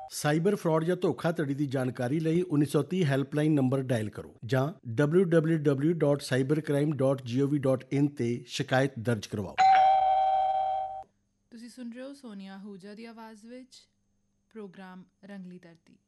Cyber fraud ਜਾਂ ਧੋਖਾਧੜੀ ਦੀ ਜਾਣਕਾਰੀ ਲਈ 1930 ਹੈਲਪਲਾਈਨ ਨੰਬਰ ਡਾਇਲ ਕਰੋ ਜਾਂ www.cybercrime.gov.in ਤੇ ਸ਼ਿਕਾਇਤ ਦਰਜ ਕਰਵਾਓ। ਤੁਸੀਂ ਸੁਣ ਰਹੇ ਹੋ ਸੋਨੀਆ ਅਹੂਜਾ ਦੀ ਆਵਾਜ਼ ਵਿੱਚ ਪ੍ਰੋਗਰਾਮ ਰੰਗਲੀ ਧਰਤੀ।